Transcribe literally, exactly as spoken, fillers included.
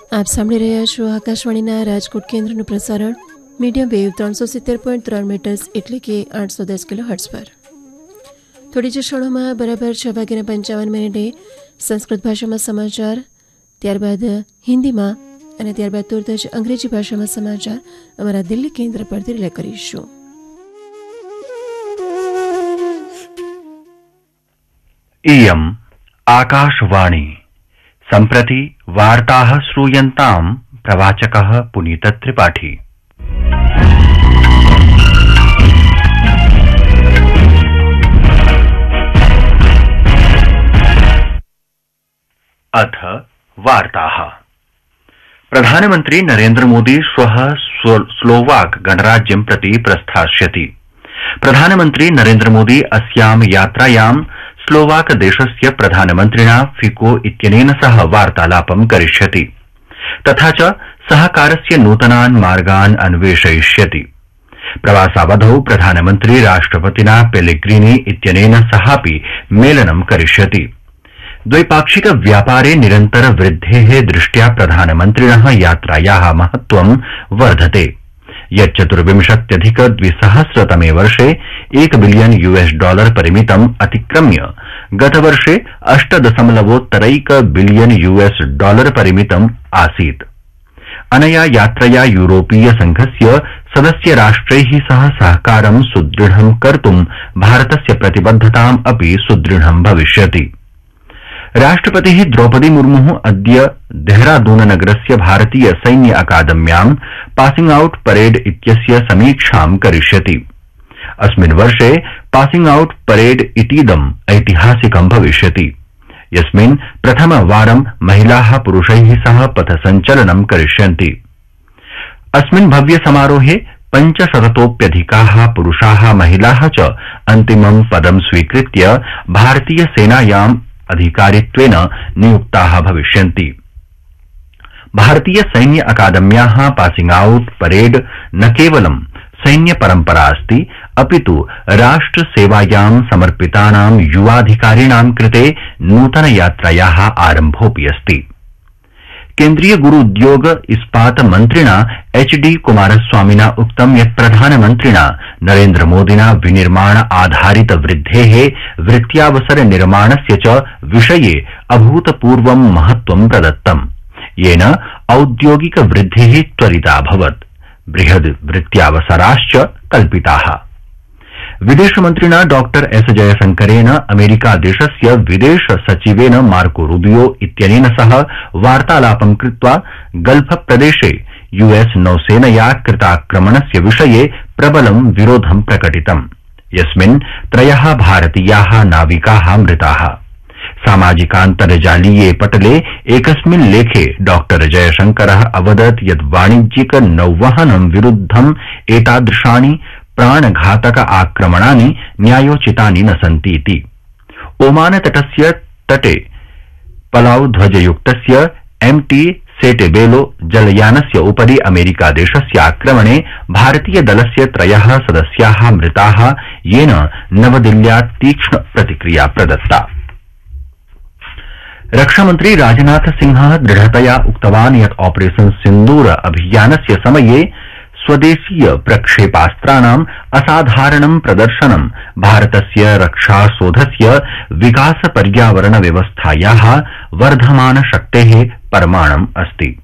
આપ સાંભળી રહ્યા છો આકાશવાણીના રાજકોટ કેન્દ્રનું પ્રસારણ મીડિયમ વેવ ત્રણસો સિત્તેર પોઈન્ટ ત્રણ મીટર્સ એટલે કે આઠસો દસ કિલો હર્ટ્ઝ પર. થોડી જ ક્ષણોમાં બરાબર છ વાગ્યાના પંચાવન મિનિટે સંસ્કૃત ભાષામાં સમાચાર, ત્યારબાદ હિન્દીમાં અને ત્યારબાદ તુરત જ અંગ્રેજી ભાષામાં સમાચાર અમારા દિલ્હી કેન્દ્ર પરથી રિલે કરીશું. इयम् आकाशवाणी सम्प्रति वार्ताः श्रूयन्ताम् प्रवाचकः पुनीत त्रिपाठी. अथ वार्ताः. प्रधानमन्त्री नरेन्द्र मोदी श्वः स्लोवाक गणराज्यं प्रति प्रस्थास्यति. प्रधानमन्त्री नरेन्द्र मोदी अस्यां यात्रायां स्लोवाक देशस्य प्रधानमन्त्रिणा फिको इत्यनेन सह वार्तालापं करिष्यति. तथा च सहकारस्य नूतनान् मार्गान् अन्वेषयिष्यति. प्रवासावधौ प्रधानमन्त्री राष्ट्रपतिना पेलेग्रीनी इत्यनेन सहापि मेलनं करिष्यति. द्वैपाक्षिक व्यापारे निरन्तर वृद्धेः दृष्ट्या प्रधानमन्त्रिणः यात्रायाः महत्त्वं वर्धते. यच्चतुर्विंशत्यधिक द्विसहस्रतमे वर्षे एक बिलियन यूएस डॉलर परिमितम् अतिक्रम्य गतवर्षे अष्ट दशमलवोत्तरैक बिलियन यूएस डॉलर परिमितम् आसीत्. अनया यात्रया यूरोपीय संघस्य सदस्य राष्ट्रैः सह सहकारं सुदृढं कर्तुं भारतस्य प्रतिबद्धताम् अपि सुदृढं भविष्यति. राष्ट्रपतिः द्रौपदी मुर्मुः अद्य देहरादून नगरस्य भारतीय सैन्य अकादम्यां पासिंग आउट परेड इत्यस्य समीक्षां करिष्यति. अस्मिन् वर्षे पासिंग आउट परेड इतीदम् ऐतिहासिकं भविष्यति, यस्मिन् प्रथमवारं महिलाः पुरुषैः सह पथसञ्चलनं करिष्यन्ति. अस्मिन् भव्य समारोहे पञ्चशततोप्यधिकाः पुरुषाः महिलाः च अन्तिमं पदं स्वीकृत्य भारतीय सेनायाम् अधिकारित्वेन नियुक्ताः भविष्यन्ति. भारतीय सैन्य अकादम्याः पासिंग आउट परेड न केवलं सैन्य परम्परा अस्ति, अपितु राष्ट्र सेवायां समर्पितानां युवाधिकारिणां कृते नूतन यात्रायाः आरम्भोऽपि अस्ति. केन्द्रीय गुरु उद्योग इस्पात मन्त्रिणा एच डी कुमारस्वामिना उक्तं यत् प्रधानमन्त्रिणा नरेन्द्र मोदिना विनिर्माण आधारित वृद्धेः वृत्त्यावसर निर्माणस्य च विषये अभूतपूर्वं महत्त्वं प्रदत्तम्, येन औद्योगिक वृद्धिः त्वरिताभवत्. बृहद् वृत्त्यावसराश्च कल्पिताः. विदेशमन्त्रिणा डॉक्टर एस जयशंकरेण अमेरिका देशस्य विदेश सचिवेन मार्को रूबियो इत्यनेन सह वार्तालापं कृत्वा गल्फ प्रदेशे यूएस नौसेनया कृताक्रमणस्य विषये प्रबलं विरोधं प्रकटितम्, यस्मिन् त्रयः भारतीयाः नाविकाः मृताः. सामाजिकान्तर्जालीये पटले एकस्मिन् लेखे डॉक्टर जयशंकरः अवदत् यत् वाणिज्यिक नौवहनं विरुद्धम् एतादृशानि प्राणघातक आक्रमणानि न्यायोचितानि न सन्तीति. ओमान तटस्य तटे पलाउ ध्वजयुक्तस्य एम टी सेटेबेलो जलयानस्य उपरि अमेरिका देशस्य आक्रमणे भारतीय दलस्य त्रयः सदस्याः मृताः, येन नवदिल्ल्या तीक्ष्ण प्रतिक्रिया प्रदत्ता. रक्षामन्त्री राजनाथ सिंहः दृढतया उक्तवान् यत् ऑपरेशन सिन्दूर अभियानस्य समये स्वदेशीय प्रक्षेपास्त्राणाम् असाधारणं प्रदर्शनं भारतस्य रक्षासौधस्य विकास पर्यावरण व्यवस्थायाः वर्धमान शक्तेः प्रमाणम् अस्ति.